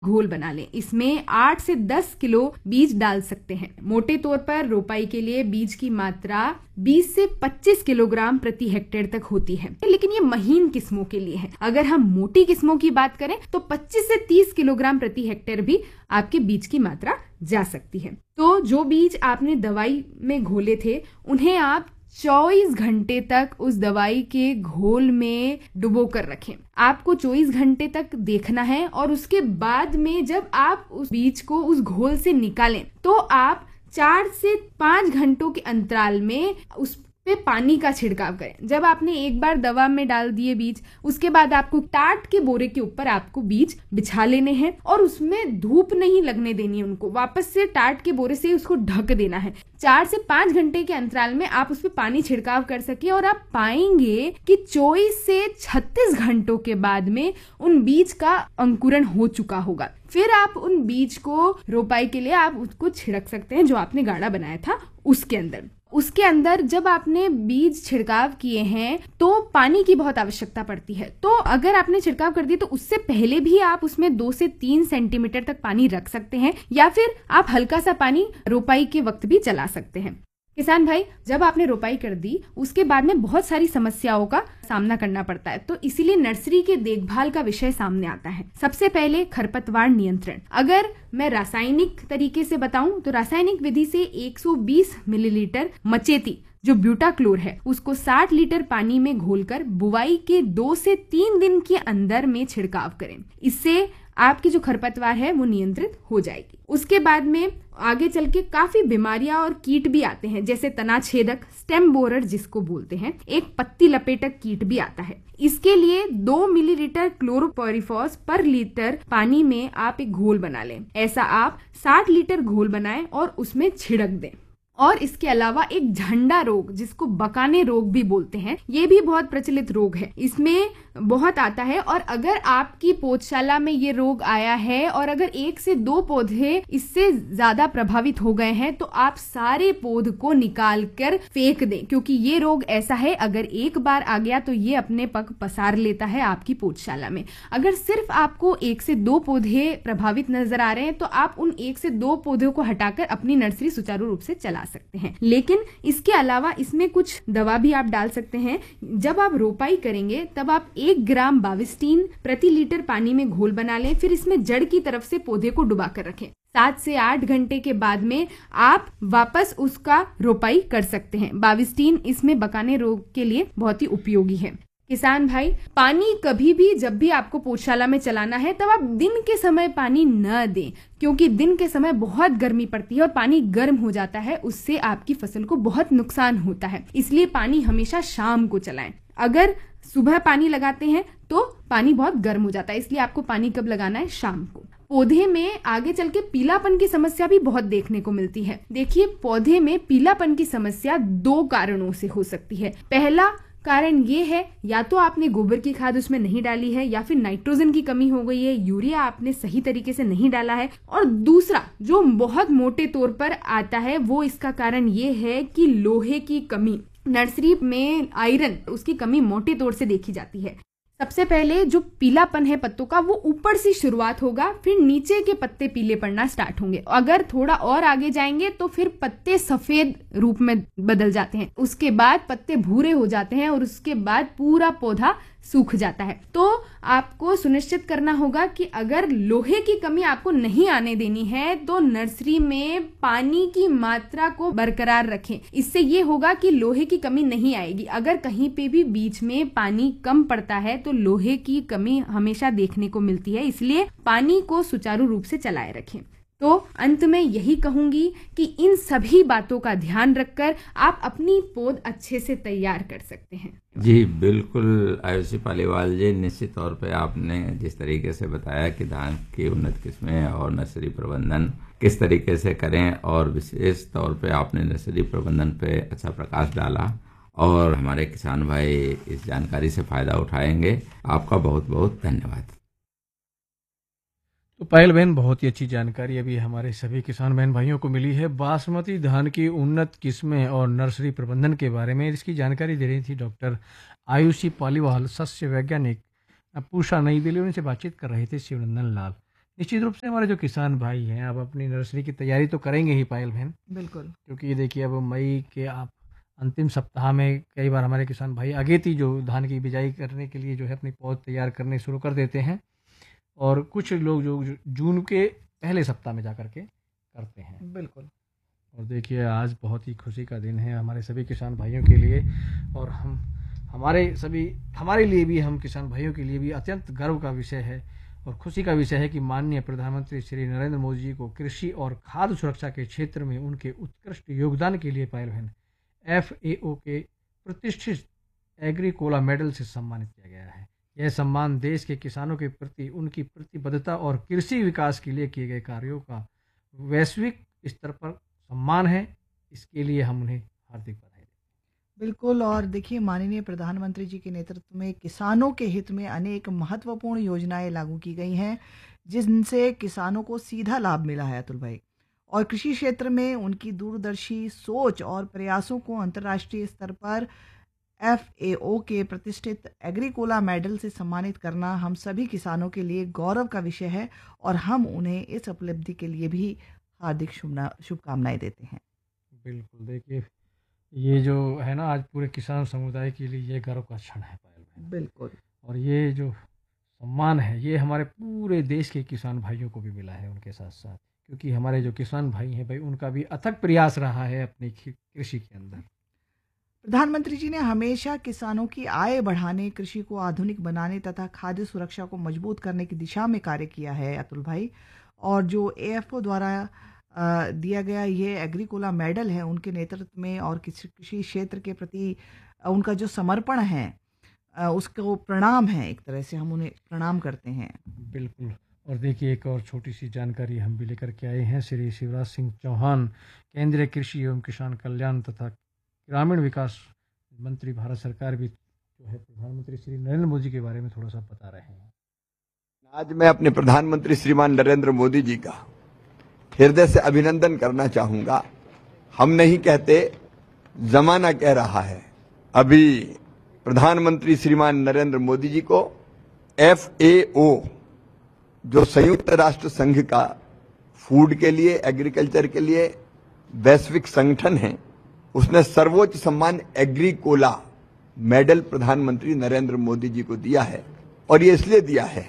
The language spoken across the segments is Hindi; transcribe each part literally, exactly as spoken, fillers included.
घोल बना लें। इसमें आठ से दस किलो बीज डाल सकते हैं। मोटे तौर पर रोपाई के लिए बीज की मात्रा बीस से पच्चीस किलोग्राम प्रति हेक्टेयर तक होती है, लेकिन ये महीन किस्मों के लिए है। अगर हम मोटी किस्मों की बात करें तो पच्चीस से तीस किलोग्राम प्रति हेक्टेयर भी आपके बीज की मात्रा जा सकती है। तो जो बीज आपने दवाई में घोले थे उन्हें आप चौबीस घंटे तक उस दवाई के घोल में डुबो कर रखें। आपको चौबीस घंटे तक देखना है और उसके बाद में जब आप उस बीज को उस घोल से निकालें तो आप चार से पांच घंटों के अंतराल में उस पे पानी का छिड़काव करें। जब आपने एक बार दवा में डाल दिए बीज, उसके बाद आपको टाट के बोरे के ऊपर आपको बीज बिछा लेने हैं और उसमें धूप नहीं लगने देनी है। उनको वापस से टाट के बोरे से उसको ढक देना है। चार से पांच घंटे के अंतराल में आप उस पर पानी छिड़काव कर सके और आप पाएंगे कि चौबीस से छत्तीस घंटों के बाद में उन बीज का अंकुरण हो चुका होगा। फिर आप उन बीज को रोपाई के लिए आप उसको छिड़क सकते हैं जो आपने गाढ़ा बनाया था उसके अंदर। उसके अंदर जब आपने बीज छिड़काव किए हैं तो पानी की बहुत आवश्यकता पड़ती है। तो अगर आपने छिड़काव कर दिया तो उससे पहले भी आप उसमें दो से तीन सेंटीमीटर तक पानी रख सकते हैं या फिर आप हल्का सा पानी रोपाई के वक्त भी चला सकते हैं। किसान भाई, जब आपने रोपाई कर दी उसके बाद में बहुत सारी समस्याओं का सामना करना पड़ता है, तो इसीलिए नर्सरी के देखभाल का विषय सामने आता है। सबसे पहले खरपतवार नियंत्रण। अगर मैं रासायनिक तरीके से बताऊं तो रासायनिक विधि से एक सौ बीस मिलीलीटर मचेती जो ब्यूटाक्लोर है उसको साठ लीटर पानी में घोलकर बुवाई के दो से तीन दिन के अंदर में छिड़काव करें। इससे आपकी जो खरपतवार है वो नियंत्रित हो जाएगी। उसके बाद में आगे चल के काफी बीमारियां और कीट भी आते हैं, जैसे तना छेदक, स्टेम बोरर जिसको बोलते हैं, एक पत्ती लपेटक कीट भी आता है। इसके लिए दो मिलीलीटर क्लोरोपाइरिफॉस पर लीटर पानी में आप एक घोल बना लें। ऐसा आप साठ लीटर घोल बनाएं और उसमें छिड़क दें। और इसके अलावा एक झंडा रोग जिसको बकाने रोग भी बोलते हैं, ये भी बहुत प्रचलित रोग है। इसमें बहुत आता है और अगर आपकी पौधशाला में ये रोग आया है और अगर एक से दो पौधे इससे ज्यादा प्रभावित हो गए हैं तो आप सारे पौध को निकाल कर फेंक दें, क्योंकि ये रोग ऐसा है अगर एक बार आ गया तो ये अपने पग पसार लेता है आपकी पौधशाला में। अगर सिर्फ आपको एक से दो पौधे प्रभावित नजर आ रहे हैं तो आप उन एक से दो पौधों को हटाकर अपनी नर्सरी सुचारू रूप से चला सकते हैं। लेकिन इसके अलावा इसमें कुछ दवा भी आप डाल सकते हैं। जब आप रोपाई करेंगे तब आप एक ग्राम बाविस्टीन प्रति लीटर पानी में घोल बना लें, फिर इसमें जड़ की तरफ से पौधे को डुबा कर रखें। सात से आठ घंटे के बाद में आप वापस उसका रोपाई कर सकते हैं। बाविस्टीन इसमें बकाने रोग के लिए बहुत ही उपयोगी है। किसान भाई, पानी कभी भी जब भी आपको पौधशाला में चलाना है तब आप दिन के समय पानी न दें, क्योंकि दिन के समय बहुत गर्मी पड़ती है और पानी गर्म हो जाता है, उससे आपकी फसल को बहुत नुकसान होता है। इसलिए पानी हमेशा शाम को चलाएं। अगर सुबह पानी लगाते हैं तो पानी बहुत गर्म हो जाता है, इसलिए आपको पानी कब लगाना है? शाम को। पौधे में आगे चल के पीलापन की समस्या भी बहुत देखने को मिलती है। देखिए, पौधे में पीलापन की समस्या दो कारणों से हो सकती है। पहला कारण ये है, या तो आपने गोबर की खाद उसमें नहीं डाली है या फिर नाइट्रोजन की कमी हो गई है, यूरिया आपने सही तरीके से नहीं डाला है। और दूसरा जो बहुत मोटे तौर पर आता है वो इसका कारण ये है कि लोहे की कमी। नर्सरी में आयरन उसकी कमी मोटे तौर से देखी जाती है। सबसे पहले जो पीलापन है पत्तों का वो ऊपर से शुरुआत होगा, फिर नीचे के पत्ते पीले पड़ना स्टार्ट होंगे। अगर थोड़ा और आगे जाएंगे तो फिर पत्ते सफेद रूप में बदल जाते हैं, उसके बाद पत्ते भूरे हो जाते हैं और उसके बाद पूरा पौधा सूख जाता है। तो आपको सुनिश्चित करना होगा कि अगर लोहे की कमी आपको नहीं आने देनी है तो नर्सरी में पानी की मात्रा को बरकरार रखें। इससे ये होगा कि लोहे की कमी नहीं आएगी। अगर कहीं पे भी बीच में पानी कम पड़ता है तो लोहे की कमी हमेशा देखने को मिलती है, इसलिए पानी को सुचारू रूप से चलाए रखें। तो अंत में यही कहूंगी कि इन सभी बातों का ध्यान रखकर आप अपनी पौध अच्छे से तैयार कर सकते हैं। जी बिल्कुल आयुषी पालीवाल जी, निश्चित तौर पे आपने जिस तरीके से बताया कि धान की उन्नत किस्में और नर्सरी प्रबंधन किस तरीके से करें, और विशेष तौर पे आपने नर्सरी प्रबंधन पे अच्छा प्रकाश डाला और हमारे किसान भाई इस जानकारी से फायदा उठाएंगे। आपका बहुत बहुत धन्यवाद। तो पायल बहन, बहुत ही अच्छी जानकारी अभी हमारे सभी किसान बहन भाइयों को मिली है बासमती धान की उन्नत किस्में और नर्सरी प्रबंधन के बारे में। इसकी जानकारी दे रही थी डॉक्टर आयुषी पालीवाल, सस्य वैज्ञानिक, पूषा नई दिल्ली। उनसे बातचीत कर रहे थे शिवनंदन लाल। निश्चित रूप से हमारे जो किसान भाई हैं अब अपनी नर्सरी की तैयारी तो करेंगे ही पायल बहन, बिल्कुल। क्योंकि ये देखिए अब मई के आप अंतिम सप्ताह में कई बार हमारे किसान भाई अगेती जो धान की बिजाई करने के लिए जो है अपनी पौध तैयार करने शुरू कर देते हैं, और कुछ लोग जो जो जून के पहले सप्ताह में जा कर के करते हैं। बिल्कुल। और देखिए आज बहुत ही खुशी का दिन है हमारे सभी किसान भाइयों के लिए, और हम हमारे सभी हमारे लिए भी, हम किसान भाइयों के लिए भी अत्यंत गर्व का विषय है और खुशी का विषय है कि माननीय प्रधानमंत्री श्री नरेंद्र मोदी जी को कृषि और खाद्य सुरक्षा के क्षेत्र में उनके उत्कृष्ट योगदान के लिए पायल बहन एफ ए ओ के प्रतिष्ठित एग्रीकोला मेडल से सम्मानित किया गया है। यह सम्मान देश के किसानों के प्रति उनकी प्रतिबद्धता और कृषि विकास के लिए किए गए कार्यों का वैश्विक स्तर पर सम्मान है। इसके लिए हम उन्हें हार्दिक बधाई देते हैं। बिल्कुल। और देखिए माननीय प्रधानमंत्री जी के नेतृत्व में किसानों के हित में अनेक महत्वपूर्ण योजनाएं लागू की गई हैं, जिनसे किसानों को सीधा लाभ मिला है अतुल भाई। और कृषि क्षेत्र में उनकी दूरदर्शी सोच और प्रयासों को अंतर्राष्ट्रीय स्तर पर एफ ए ओ के प्रतिष्ठित एग्रीकोला मेडल से सम्मानित करना हम सभी किसानों के लिए गौरव का विषय है, और हम उन्हें इस उपलब्धि के लिए भी हार्दिक शुभकामनाएं देते हैं। बिल्कुल। देखिए ये जो है ना आज पूरे किसान समुदाय के लिए ये गर्व का क्षण है पायल बहन। बिल्कुल। और ये जो सम्मान है ये हमारे पूरे देश के किसान भाइयों को भी मिला है उनके साथ साथ, क्योंकि हमारे जो किसान भाई हैं भाई उनका भी अथक प्रयास रहा है अपनी कृषि के अंदर। प्रधानमंत्री जी ने हमेशा किसानों की आय बढ़ाने, कृषि को आधुनिक बनाने तथा खाद्य सुरक्षा को मजबूत करने की दिशा में कार्य किया है अतुल भाई। और जो ए एफ ओ द्वारा दिया गया ये एग्रीकोला मेडल है उनके नेतृत्व में और कृषि क्षेत्र के प्रति उनका जो समर्पण है उसको प्रणाम है, एक तरह से हम उन्हें प्रणाम करते हैं। बिल्कुल। और देखिए एक और छोटी सी जानकारी हम भी लेकर के आए हैं। श्री शिवराज सिंह चौहान केंद्रीय कृषि एवं किसान कल्याण तथा ग्रामीण विकास मंत्री भारत सरकार भी जो है प्रधानमंत्री श्री नरेंद्र मोदी के बारे में थोड़ा सा बता रहे हैं। आज मैं अपने प्रधानमंत्री श्रीमान नरेंद्र मोदी जी का हृदय से अभिनंदन करना चाहूंगा। हम नहीं कहते, जमाना कह रहा है। अभी प्रधानमंत्री श्रीमान नरेंद्र मोदी जी को एफ ए ओ जो संयुक्त राष्ट्र संघ का फूड के लिए, एग्रीकल्चर के लिए वैश्विक संगठन है, उसने सर्वोच्च सम्मान एग्रीकोला मेडल प्रधानमंत्री नरेंद्र मोदी जी को दिया है। और ये इसलिए दिया है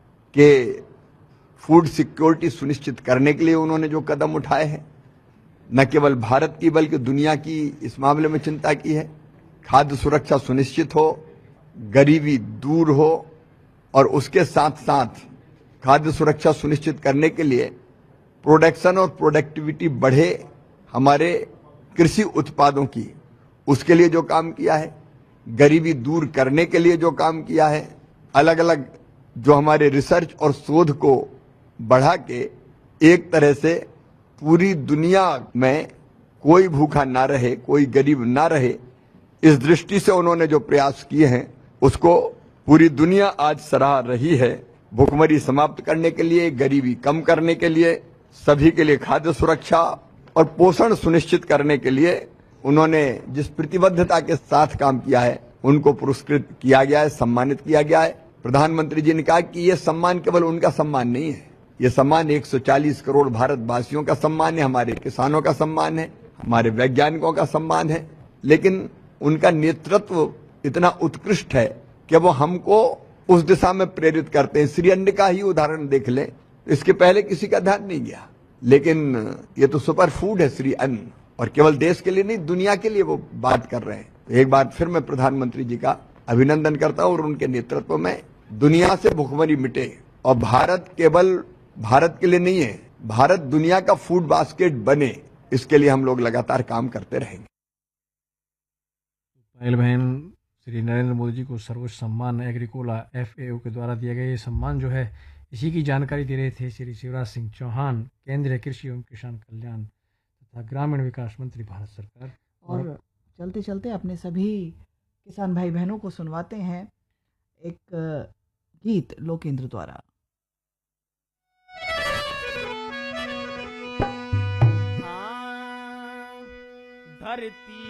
कि फूड सिक्योरिटी सुनिश्चित करने के लिए उन्होंने जो कदम उठाए हैं, न केवल भारत की बल्कि दुनिया की इस मामले में चिंता की है। खाद्य सुरक्षा सुनिश्चित हो, गरीबी दूर हो, और उसके साथ साथ खाद्य सुरक्षा सुनिश्चित करने के लिए प्रोडक्शन और प्रोडक्टिविटी बढ़े हमारे कृषि उत्पादों की, उसके लिए जो काम किया है, गरीबी दूर करने के लिए जो काम किया है, अलग अलग जो हमारे रिसर्च और शोध को बढ़ा के एक तरह से पूरी दुनिया में कोई भूखा ना रहे, कोई गरीब ना रहे, इस दृष्टि से उन्होंने जो प्रयास किए हैं उसको पूरी दुनिया आज सराह रही है। भूखमरी समाप्त करने के लिए, गरीबी कम करने के लिए, सभी के लिए खाद्य सुरक्षा और पोषण सुनिश्चित करने के लिए उन्होंने जिस प्रतिबद्धता के साथ काम किया है उनको पुरस्कृत किया गया है, सम्मानित किया गया है। प्रधानमंत्री जी ने कहा कि यह सम्मान केवल उनका सम्मान नहीं है, यह सम्मान एक सौ चालीस करोड़ भारतवासियों का सम्मान है, हमारे किसानों का सम्मान है, हमारे वैज्ञानिकों का सम्मान है। लेकिन उनका नेतृत्व इतना उत्कृष्ट है कि वो हमको उस दिशा में प्रेरित करते हैं। श्री अन्न का ही उदाहरण देख लें, इसके पहले किसी का ध्यान नहीं गया, लेकिन ये तो सुपर फूड है श्री अन्न, और केवल देश के लिए नहीं दुनिया के लिए वो बात कर रहे हैं। तो एक बार फिर मैं प्रधानमंत्री जी का अभिनंदन करता हूं और उनके नेतृत्व में दुनिया से भुखमरी मिटे। और भारत केवल भारत के लिए नहीं है, भारत दुनिया का फूड बास्केट बने, इसके लिए हम लोग लगातार काम करते रहेंगे। पायल बहन, श्री नरेंद्र मोदी जी को सर्वोच्च सम्मान एग्रीकोला एफ ए ओ के द्वारा दिया गया ये सम्मान जो है, इसी की जानकारी दे रहे थे श्री शिवराज सिंह चौहान केंद्रीय कृषि एवं किसान कल्याण तथा ग्रामीण विकास मंत्री भारत सरकार। और चलते चलते अपने सभी किसान भाई बहनों को सुनवाते हैं एक गीत लोकेंद्र द्वारा। धरती